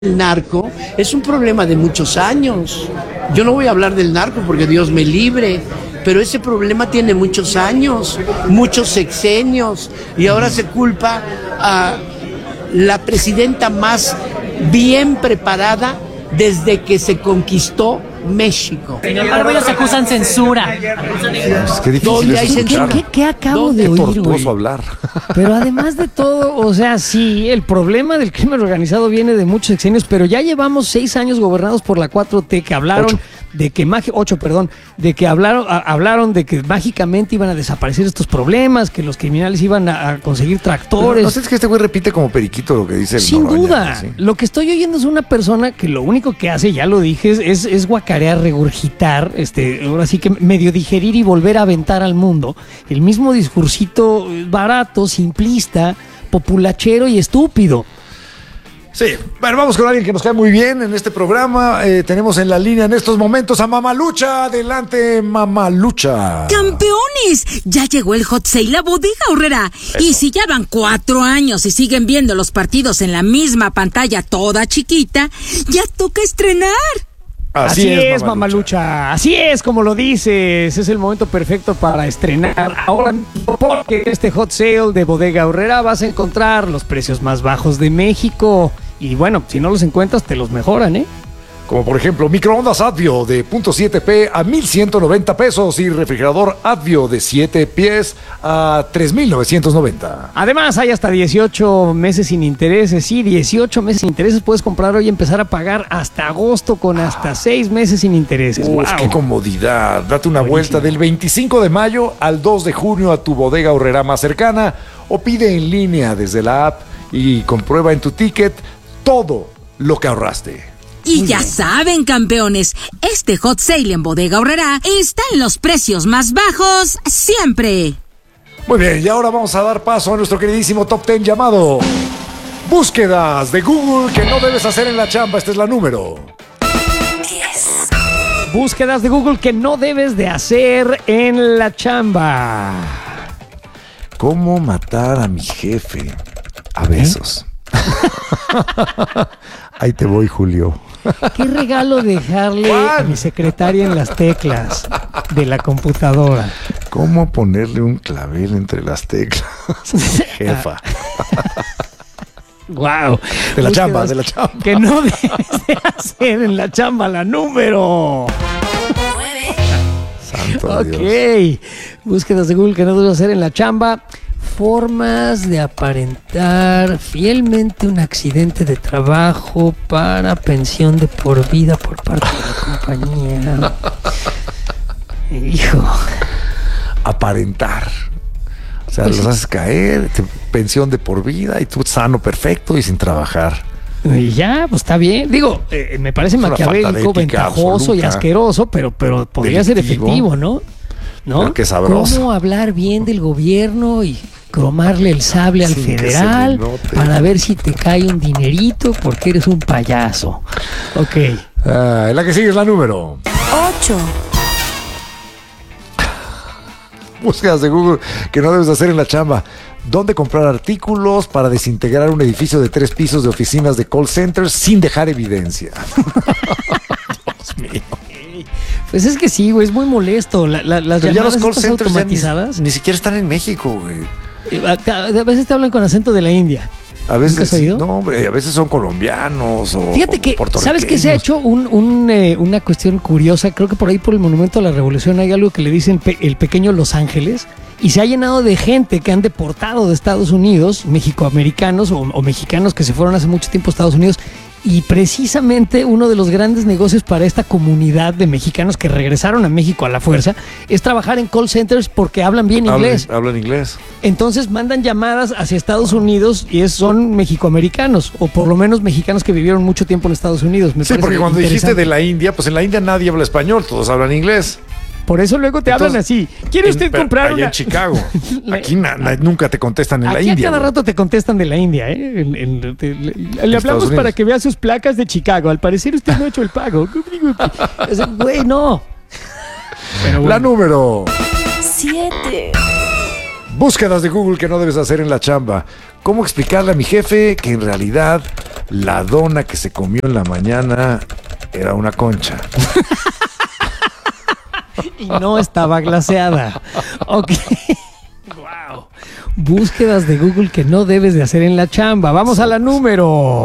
El narco es un problema de muchos años. Yo no voy a hablar del narco porque Dios me libre, pero ese problema tiene muchos años, muchos sexenios, y ahora se culpa a la presidenta más bien preparada desde que se conquistó México. Sin embargo, ellos acusan censura. Es que difícil ¿Dónde hay es escuchar. censura? ¿Qué acabo de Qué oír, tortuoso güey? hablar. Pero además de todo, o sea, sí, el problema del crimen organizado viene de muchos sexenios, pero ya llevamos 6 años gobernados por la 4T que hablaron 8. de que hablaron de que mágicamente iban a desaparecer estos problemas, que los criminales iban a conseguir tractores. No sé, es que este güey repite como periquito lo que dice el Sin Noroña, duda, ¿sí? lo que estoy oyendo es una persona que lo único que hace, ya lo dije, es guacarear, regurgitar, ahora sí que medio digerir y volver a aventar al mundo el mismo discursito barato, simplista, populachero y estúpido. Sí, bueno, vamos con alguien que nos cae muy bien en este programa. Tenemos en la línea en estos momentos a Mamalucha. Adelante, Mamalucha. ¡Campeones! Ya llegó el Hot Sale a Bodega Aurrera. Y si ya van 4 años y siguen viendo los partidos en la misma pantalla toda chiquita, ya toca estrenar. Así es, Mamalucha. Así es, como lo dices. Es el momento perfecto para estrenar ahora mismo, porque en este Hot Sale de Bodega Aurrera vas a encontrar los precios más bajos de México. Y bueno, si no los encuentras, te los mejoran, ¿eh? Como por ejemplo, microondas Advio de 0.7p a 1,190 pesos y refrigerador Advio de 7 pies a 3,990. Además, hay hasta 18 meses sin intereses. Sí, 18 meses sin intereses. Puedes comprar hoy y empezar a pagar hasta agosto con hasta 6 meses sin intereses. Uf, ¡Wow! ¡Qué comodidad! Date una vuelta del 25 de mayo al 2 de junio a tu Bodega Aurrera más cercana o pide en línea desde la app y comprueba en tu ticket todo lo que ahorraste. Y ya saben, campeones, este Hot Sale en Bodega Aurrera está en los precios más bajos siempre. Muy bien, y ahora vamos a dar paso a nuestro queridísimo Top 10 llamado Búsquedas de Google que no debes hacer en la chamba. Esta es la número 10. Búsquedas de Google que no debes de hacer en la chamba. ¿Cómo matar a mi jefe a besos? Ahí te voy, Julio. ¿Qué regalo dejarle a mi secretaria en las teclas de la computadora? ¿Cómo ponerle un clavel entre las teclas? Jefa. Wow. De la chamba, de la chamba. Que no debes de hacer en la chamba, la número 9. Santo Dios. Ok. Búsquedas de Google que no debes hacer en la chamba. Formas de aparentar fielmente un accidente de trabajo para pensión de por vida por parte de la compañía. Hijo. Aparentar. O sea, Pues los sí. haces caer, pensión de por vida y tú sano, perfecto y sin trabajar. Y ya, pues está bien. Digo, me parece Es una falta de maquiavélico, ética ventajoso y absoluta. asqueroso, pero podría ser Delictivo. efectivo, ¿no? Pero qué sabroso. ¿Cómo hablar bien del gobierno y cromarle el sable al Sin que se federal le note. para ver si te cae un dinerito porque eres un payaso? Ok. La que sigue es la número 8. Búsquedas de Google que no debes hacer en la chamba. ¿Dónde comprar artículos para desintegrar un edificio de 3 pisos de oficinas de call centers sin dejar evidencia? Dios mío. Pues es que sí, güey, es muy molesto. Las Pero ya los llamadas call estas centers ya automatizadas, ni siquiera están en México, güey. a veces te hablan con acento de la India. A ¿Nunca has veces, oído? no, hombre, a veces son colombianos o Fíjate que, puertorriqueños. ¿sabes qué se ha hecho? Una cuestión curiosa. Creo que por ahí, por el Monumento a la Revolución, hay algo que le dicen el pequeño Los Ángeles. Y se ha llenado de gente que han deportado de Estados Unidos, mexicoamericanos o mexicanos que se fueron hace mucho tiempo a Estados Unidos. Y precisamente uno de los grandes negocios para esta comunidad de mexicanos que regresaron a México a la fuerza es trabajar en call centers porque hablan bien inglés. Hablan inglés. Entonces mandan llamadas hacia Estados Unidos y son mexicoamericanos, o por lo menos mexicanos que vivieron mucho tiempo en Estados Unidos. Me Sí, parece porque cuando dijiste interesante. de la India, pues en la India nadie habla español, todos hablan inglés. Por eso luego te hablan así. ¿Quiere usted Pero comprar allá una...? en Chicago. Aquí nunca te contestan en la Aquí India. a cada güey. rato te contestan de la India, ¿eh? Le hablamos Unidos. para que vea sus placas de Chicago. Al parecer usted no ha hecho el pago. O sea, güey, no. Pero La bueno. número 7. Búsquedas de Google que no debes hacer en la chamba. ¿Cómo explicarle a mi jefe que en realidad La dona que se comió en la mañana era una concha. Y no estaba glaseada. Ok. Wow. Búsquedas de Google que no debes de hacer en la chamba. Vamos a la número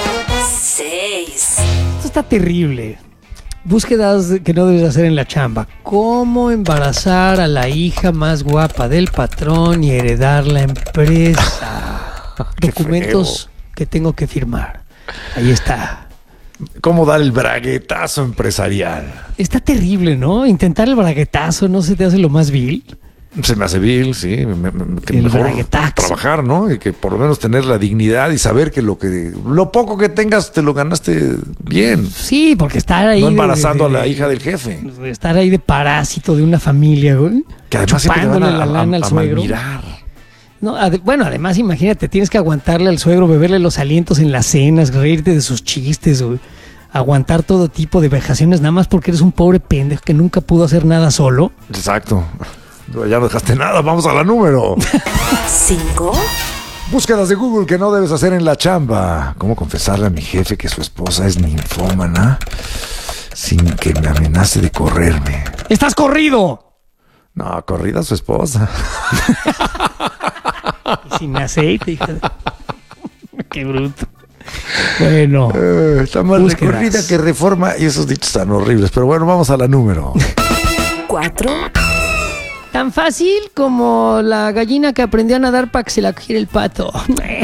6. Esto está terrible. Búsquedas que no debes de hacer en la chamba. ¿Cómo embarazar a la hija más guapa del patrón y heredar la empresa? Qué Documentos que tengo que firmar. Ahí está. ¿Cómo dar el braguetazo empresarial? Está terrible, ¿no? Intentar el braguetazo no se te hace lo más vil. Se me hace vil, sí. Que El mejor braguetazo. trabajar, ¿no? Y que por lo menos tener la dignidad y saber que lo poco que tengas te lo ganaste bien. Sí, porque estar ahí. No embarazando a la hija del jefe. Estar ahí de parásito de una familia, güey. Que además siempre te van chupándole la lana al suegro. malmirar. No, bueno, además, imagínate, tienes que aguantarle al suegro, beberle los alientos en las cenas, reírte de sus chistes, güey. Aguantar todo tipo de vejaciones nada más porque eres un pobre pendejo que nunca pudo hacer nada solo. Exacto. Ya no dejaste nada. Vamos a la número 5. Búsquedas de Google que no debes hacer en la chamba. ¿Cómo confesarle a mi jefe que su esposa es ninfómana sin que me amenace de correrme? ¡Estás corrido! No, corrida a su esposa. Sin aceite, hija de... Qué bruto. Bueno, Está más búsquedas. recorrida que reforma y esos dichos tan horribles. Pero bueno, vamos a la número 4. tan fácil como la gallina que aprendió a nadar para que se la cogiera el pato.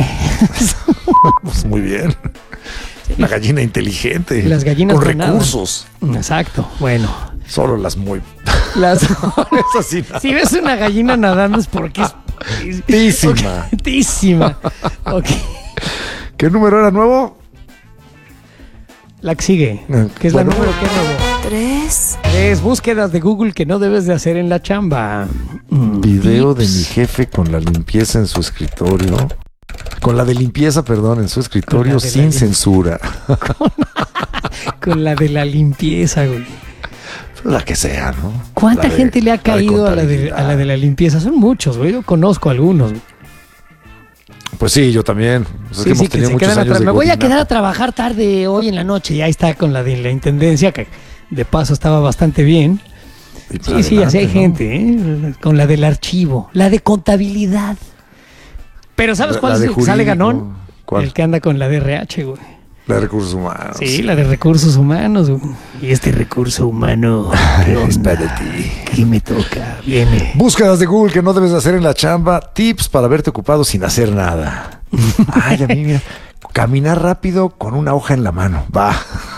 Pues muy bien. La gallina inteligente. Las gallinas con no nadan. recursos. Exacto, bueno. Solo las muy... Las... Eso sí, Si ves una gallina nadando es porque es... Tísima. Ok, tísima. Ok. ¿Qué número era nuevo? La que sigue. Que es Bueno. la número que nuevo. 3. Es búsquedas de Google que no debes de hacer en la chamba. Video de Tips. mi jefe con la limpieza en su escritorio. Con la de limpieza, perdón, en su escritorio Con la de sin la censura. Con la de la limpieza, güey. La que sea, ¿no? ¿Cuánta La de- gente le ha la de caído a la de la limpieza? Son muchos, güey. Yo conozco algunos. Pues sí, yo también. Pues es que Sí, hemos sí, que tenido se muchos quedan años atrás. de Me voy a coordinación. quedar a trabajar tarde hoy en la noche. Y ahí está con la de la intendencia, que de paso estaba bastante bien. Y pues Sí, sí, así adelante, hay ¿no? gente, ¿eh? Con la del archivo, la de contabilidad. Pero ¿sabes La cuál es de el que sale jurídico. ganón? ¿Cuál? El que anda con la de RH, güey. La de recursos humanos. Sí, la de recursos humanos, güey. Y este recurso humano, ¿qué Es onda? para ti. ¿Qué me toca? Viene. Búsquedas de Google que no debes hacer en la chamba. Tips para verte ocupado sin hacer nada. Ay, a mí, mira. Caminar rápido con una hoja en la mano. Va.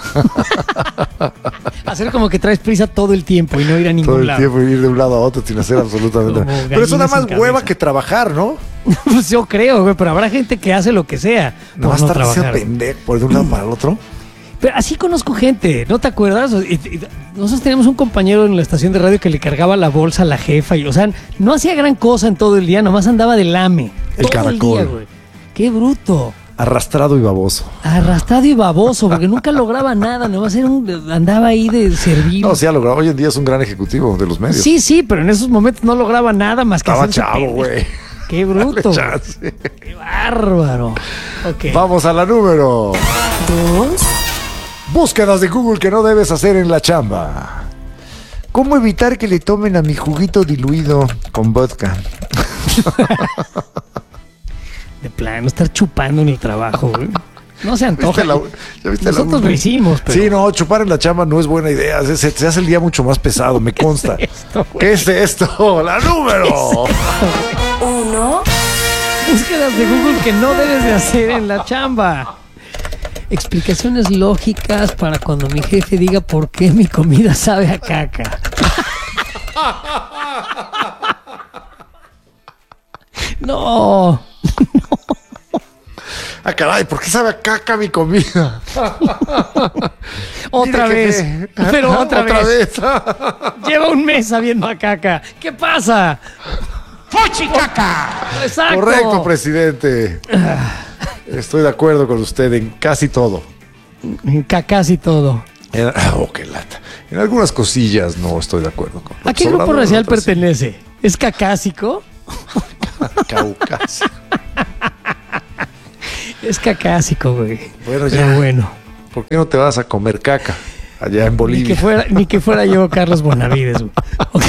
Hacer como que traes prisa todo el tiempo y no ir a Todo ningún el lado. tiempo ir de un lado a otro sin hacer absolutamente Como nada. Pero eso gallinas da más sin hueva cabeza. que trabajar, ¿no? Pues yo creo, güey, pero habrá gente que hace lo que sea No por vas no a estar haciendo trabajar. pendejo por de un lado para el otro. Pero así conozco gente, ¿no te acuerdas? Nosotros teníamos un compañero en la estación de radio que le cargaba la bolsa a la jefa y, o sea, no hacía gran cosa en todo el día, nomás andaba de lame. El todo caracol. el día, güey. Qué bruto. Arrastrado y baboso. Arrastrado y baboso, porque nunca lograba nada, nomás andaba ahí de servir. No, sí ha logrado. Hoy en día es un gran ejecutivo de los medios. Sí, sí, pero en esos momentos no lograba nada más que Estaba hacerse chavo, pendejo. güey. Qué bruto. Dale chance. Qué bárbaro. Ok. Vamos a la número 2. Búsquedas de Google que no debes hacer en la chamba. ¿Cómo evitar que le tomen a mi juguito diluido con vodka? De plano, estar chupando en el trabajo, güey. No se antoja. ¿Ya viste Nosotros lo hicimos, pero... Sí, no, chupar en la chamba no es buena idea. Se hace el día mucho más pesado, me consta. Esto, güey. ¿Qué es esto? La número. 1. Búsquedas de Google que no debes de hacer en la chamba. Explicaciones lógicas para cuando mi jefe diga por qué mi comida sabe a caca. No. Ah, caray, ¿por qué sabe a caca mi comida? Otra Mire, vez. jefe. Pero otra vez. vez. Lleva un mes sabiendo a caca. ¿Qué pasa? ¡Fuchi caca! Exacto. Correcto, presidente. Estoy de acuerdo con usted en casi todo. Cacas y todo. Qué lata. En algunas cosillas no estoy de acuerdo con ¿A qué López grupo Obrador, racial otras sí. pertenece? ¿Es cacásico? Caucasio. Es cacásico, güey. Bueno, Pero ya. bueno. ¿Por qué no te vas a comer caca allá en Bolivia? Ni que fuera yo Carlos Bonavides, güey. Ok.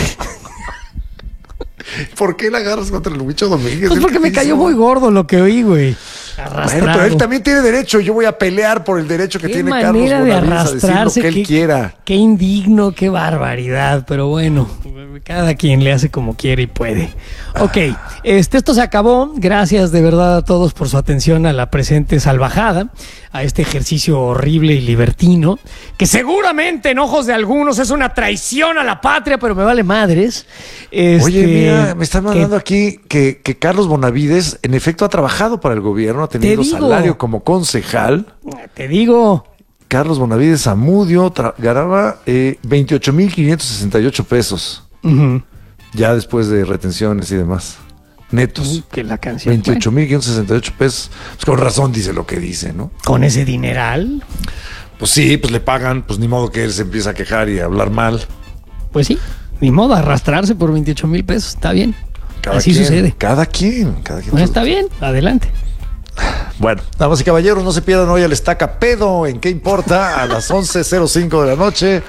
¿Por qué la agarras contra el Huicho Domínguez? Pues porque me cayó muy gordo lo que oí, güey. Arrastrado. Bueno, pero él también tiene derecho. Yo voy a pelear por el derecho que Qué tiene Carlos manera de Bonavides a decir lo arrastrarse, que él quiera. Qué indigno, qué barbaridad. Pero bueno, cada quien le hace como quiere y puede. Ok, esto se acabó. Gracias de verdad a todos por su atención a la presente salvajada, a este ejercicio horrible y libertino, que en ojos de algunos es una traición a la patria, pero me vale madres. Oye, mira, me están mandando que- aquí que Carlos Bonavides, en efecto, ha trabajado para el gobierno, ha tenido digo. salario como concejal. Te digo, Carlos Bonavides Zamudio ganaba 28,568 pesos, ujú, ya después de retenciones y demás. Netos. que la canción. 28,568 pesos. Pues con razón dice lo que dice, ¿no? Bueno, con ese dineral, Pues sí, pues le pagan, pues ni modo que él se empiece a quejar y a hablar mal. pues sí, ni modo, arrastrarse por 28,000 pesos, está bien. Así quien, sucede. Cada quien. Bueno, está bien, adelante. Bueno, damas y caballeros, no se pierdan hoy al Estaca Pedo, ¿en qué importa? A las 11:05 de la noche.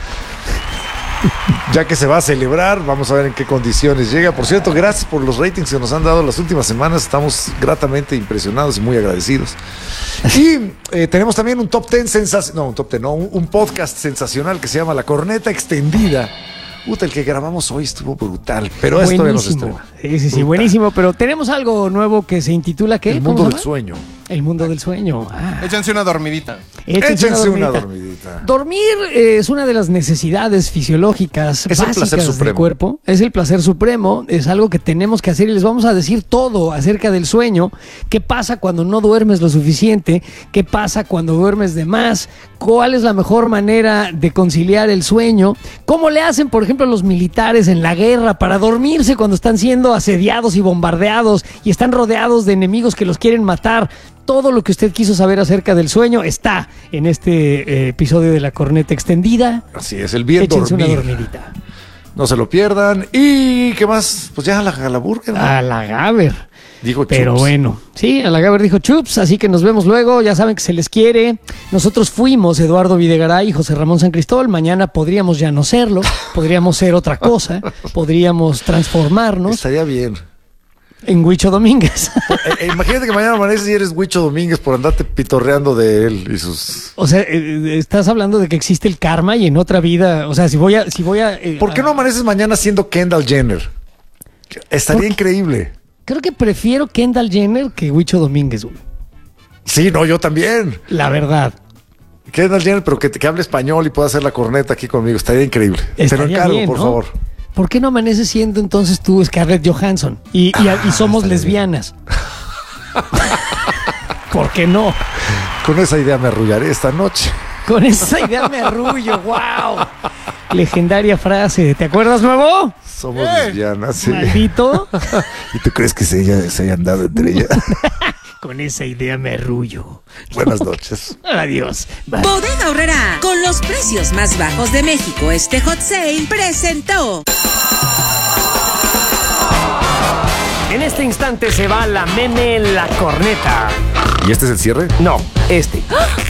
Ya que se va a celebrar, vamos a ver en qué condiciones llega. Por cierto, gracias por los ratings que nos han dado las últimas semanas. Estamos gratamente impresionados y muy agradecidos. Y tenemos también un top 10 sensacional, no, un top 10, no, un podcast sensacional que se llama La Corneta Extendida. Puta, el que grabamos hoy estuvo brutal, pero esto ya nos Buenísimo. estrena. Sí, Brutal. buenísimo. Pero tenemos algo nuevo que se intitula ¿qué? El ¿Cómo mundo se del llama? sueño. El mundo del sueño. Ah, Échense una dormidita. Échense una dormidita. Dormir es una de las necesidades fisiológicas Es el placer básicas del supremo. cuerpo. Es el placer supremo. Es algo que tenemos que hacer y les vamos a decir todo acerca del sueño. ¿Qué pasa cuando no duermes lo suficiente? ¿Qué pasa cuando duermes de más? ¿Cuál es la mejor manera de conciliar el sueño? ¿Cómo le hacen, por ejemplo, los militares en la guerra para dormirse cuando están siendo asediados y bombardeados y están rodeados de enemigos que los quieren matar? Todo lo que usted quiso saber acerca del sueño está en este episodio de La Corneta Extendida. Así es, el bien Échense una dormir. dormidita. No se lo pierdan. ¿Y qué más? Pues ya a la burger. ¿no? A la Gaber. Dijo Pero Chups. bueno, sí, a la Gaber dijo Chups, así que nos vemos luego. Ya saben que se les quiere. Nosotros fuimos Eduardo Videgaray y José Ramón San Cristóbal. Mañana podríamos ya no serlo. Podríamos ser otra cosa. Podríamos transformarnos Estaría bien. en Huicho Domínguez. Imagínate que mañana amaneces y eres Huicho Domínguez por andarte pitorreando de él y sus... O sea, estás hablando de que existe el karma y en otra vida, o sea, si voy a ¿Por qué no amaneces mañana siendo Kendall Jenner? Estaría increíble. Creo que prefiero Kendall Jenner que Huicho Domínguez, güey. Sí, no, yo también. La verdad. Kendall Jenner, pero que hable español y pueda hacer la corneta aquí conmigo. Estaría increíble. Te lo Estaría encargo, bien, por ¿no? favor. ¿Por qué no amaneces siendo entonces tú Scarlett Johansson? Y somos lesbianas. ¿Por qué no? Con esa idea me arrullaré esta noche. Con esa idea me arrullo. ¡Wow! Legendaria frase. ¿Te acuerdas, nuevo? Somos lesbianas, sí. Maldito. ¿Y tú crees que se hayan dado entre ellas? Con esa idea me arrullo. Buenas noches. Adiós. Bye. Bodega Aurrera, con los precios más bajos de México, este hot sale presentó. En este instante se va la meme La Corneta. ¿Y este es el cierre? No, este.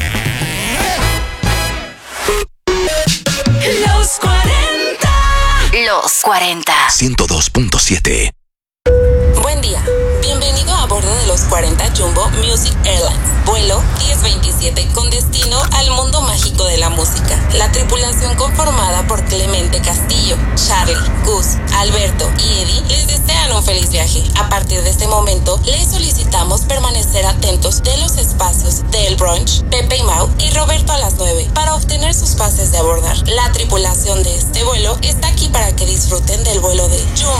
Los 40. Los 40. 102.7. Buen día. Bienvenido a bordo de los 40 Jumbo Music Airlines. Vuelo 1027 con destino al mundo mágico de la música. La tripulación conformada por Clemente Castillo, Charlie, Gus, Alberto y Eddie les desean un feliz viaje. A partir de este momento, les solicitamos permanecer atentos de los espacios del brunch, Pepe y Mau y Roberto a las 9 para obtener sus pases de abordar. La tripulación de este vuelo está aquí para que disfruten del vuelo de Jumbo.